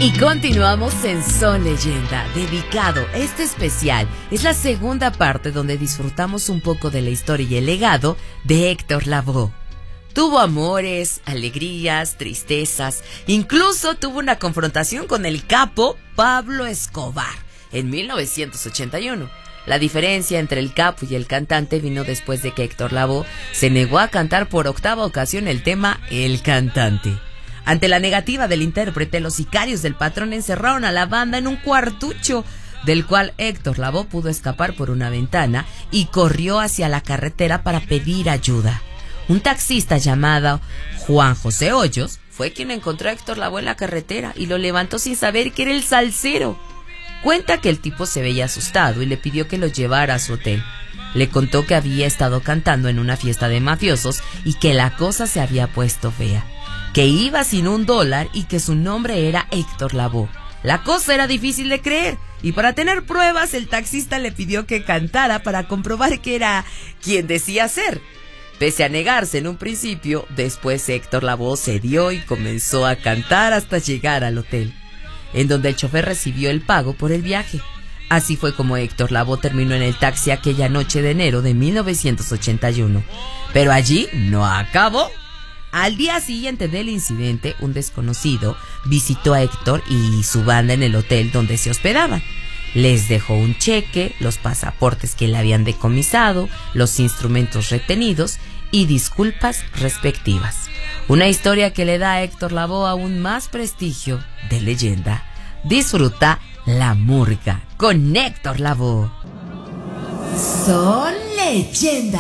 Y continuamos en Son Leyenda, dedicado. Este especial es la segunda parte donde disfrutamos un poco de la historia y el legado de Héctor Lavoe. Tuvo amores, alegrías, tristezas, incluso tuvo una confrontación con el capo Pablo Escobar en 1981. La diferencia entre el capo y el cantante vino después de que Héctor Lavoe se negó a cantar por octava ocasión el tema El Cantante. Ante la negativa del intérprete, los sicarios del patrón encerraron a la banda en un cuartucho, del cual Héctor Lavoe pudo escapar por una ventana y corrió hacia la carretera para pedir ayuda. Un taxista llamado Juan José Hoyos fue quien encontró a Héctor Lavoe en la carretera y lo levantó sin saber que era el salsero. Cuenta que el tipo se veía asustado y le pidió que lo llevara a su hotel. Le contó que había estado cantando en una fiesta de mafiosos y que la cosa se había puesto fea, que iba sin $1 y que su nombre era Héctor Lavoe. La cosa era difícil de creer y para tener pruebas el taxista le pidió que cantara para comprobar que era quien decía ser. Pese a negarse en un principio, después Héctor Lavoe cedió y comenzó a cantar hasta llegar al hotel, en donde el chofer recibió el pago por el viaje. Así fue como Héctor Lavoe terminó en el taxi aquella noche de enero de 1981. Pero allí no acabó. Al día siguiente del incidente, un desconocido visitó a Héctor y su banda en el hotel donde se hospedaban. Les dejó un cheque, los pasaportes que le habían decomisado, los instrumentos retenidos y disculpas respectivas. Una historia que le da a Héctor Lavoe aún más prestigio de leyenda. Disfruta La Murga con Héctor Lavoe. Son Leyenda.